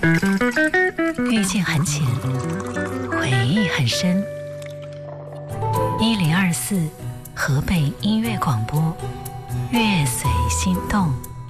遇见很浅，回忆很深。1024河北音乐广播，乐随心动。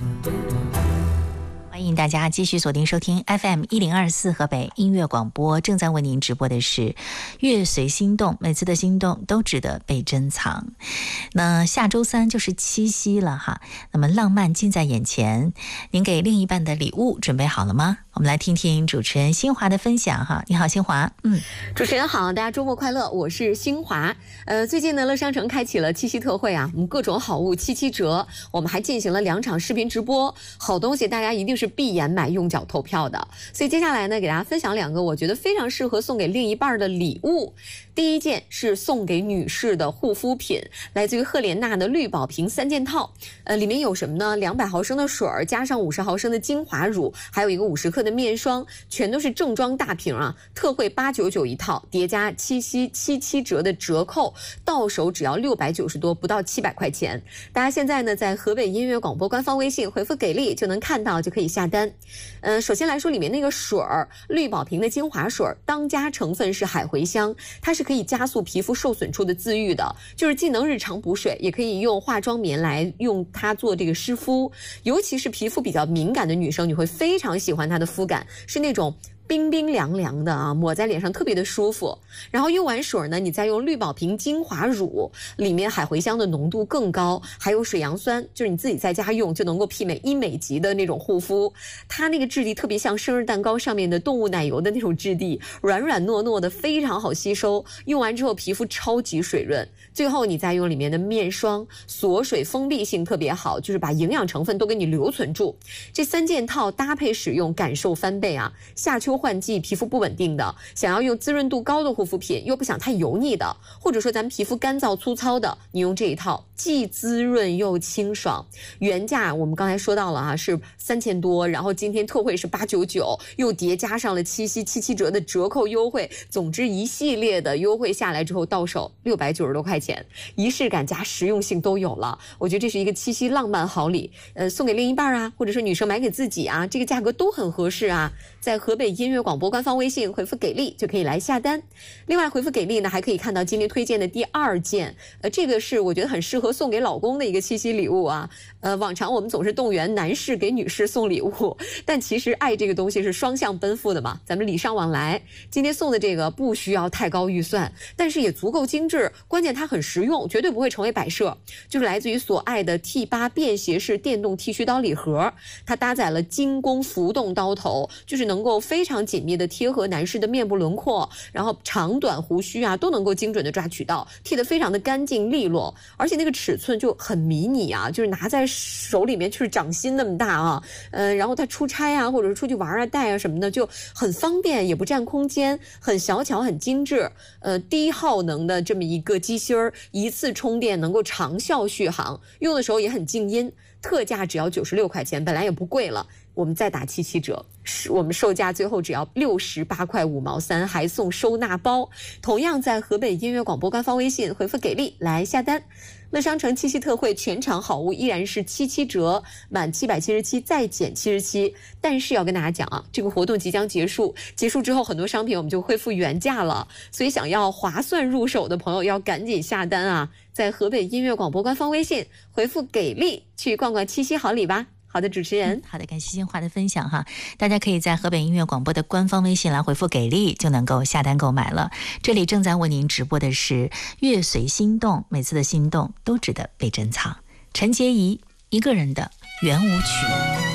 欢迎大家继续锁定收听 FM1024河北音乐广播，正在为您直播的是乐随心动，每次的心动都值得被珍藏。那下周3就是七夕了哈，那么浪漫近在眼前，您给另一半的礼物准备好了吗？我们来听听主持人新华的分享哈。你好，新华。 主持人好，大家周末快乐，我是新华。最近呢，乐商城开启了七夕特惠啊，我们各种好物7折，我们还进行了2场视频直播，好东西大家一定是闭眼买，用脚投票的。所以接下来呢，给大家分享2个我觉得非常适合送给另一半的礼物。第一件是送给女士的护肤品，来自于赫莲娜的绿宝瓶3件套。里面有什么呢？200毫升的水加上50毫升的精华乳，还有一个50克的面霜，全都是正装大瓶啊，特惠899一套，叠加七夕77折的折扣，到手只要690多，不到700块钱。大家现在呢，在河北音乐广播官方微信回复给力就能看到，就可以下单。首先来说里面那个水儿，绿宝瓶的精华水，当家成分是海茴香，它是可以加速皮肤受损处的自愈的，就是既能日常补水，也可以用化妆棉来用它做这个湿敷，尤其是皮肤比较敏感的女生，你会非常喜欢它的肤感，是那种冰冰凉凉的啊，抹在脸上特别的舒服。然后用完水呢，你再用绿宝瓶精华乳，里面海茴香的浓度更高，还有水杨酸，就是你自己在家用就能够媲美医美级的那种护肤。它那个质地特别像生日蛋糕上面的动物奶油的那种质地，软软糯糯的，非常好吸收。用完之后皮肤超级水润。最后你再用里面的面霜，锁水封闭性特别好，就是把营养成分都给你留存住。这3件套搭配使用，感受翻倍啊！夏秋换季，皮肤不稳定的，想要用滋润度高的护肤品，又不想太油腻的，或者说咱们皮肤干燥粗糙的，你用这一套既滋润又清爽。原价我们刚才说到了啊，是3000多，然后今天特惠是899，又叠加上了七夕77折的折扣优惠，总之一系列的优惠下来之后，到手690多块钱，仪式感加实用性都有了。我觉得这是一个七夕浪漫好礼，送给另一半啊，或者说女生买给自己啊，这个价格都很合适啊。在河北音乐广播官方微信回复给力就可以来下单。另外回复给力呢，还可以看到今天推荐的第2件，这个是我觉得很适合送给老公的一个七夕礼物啊。往常我们总是动员男士给女士送礼物，但其实爱这个东西是双向奔赴的嘛，咱们礼尚往来。今天送的这个不需要太高预算，但是也足够精致，关键它很实用，绝对不会成为摆设。就是来自于所爱的 T8 便携式电动剃须刀礼盒，它搭载了精工浮动刀头，就是能够非常紧密的贴合男士的面部轮廓，然后长短胡须啊都能够精准的抓取到，剃得非常的干净利落，而且那个尺寸就很迷你啊，就是拿在手里面就是掌心那么大啊，然后它出差啊或者是出去玩啊带啊什么的就很方便，也不占空间，很小巧很精致。低耗能的这么一个机芯儿，一次充电能够长效续航，用的时候也很静音，特价只要96块钱，本来也不贵了，我们再打77折，我们售价最后只要68块5毛3，还送收纳包。同样在河北音乐广播官方微信回复给力来下单。乐商城七夕特惠，全场好物依然是77折，满777再减77。但是要跟大家讲啊，这个活动即将结束，结束之后很多商品我们就恢复原价了，所以想要划算入手的朋友要赶紧下单啊！在河北音乐广播官方微信回复给力，去逛逛七夕好礼吧。好的，主持人， 好的，感谢新华的分享哈。大家可以在河北音乐广播的官方微信来回复给力，就能够下单购买了。这里正在为您直播的是乐随心动，每次的心动都值得被珍藏。陈洁仪一个人的圆舞曲。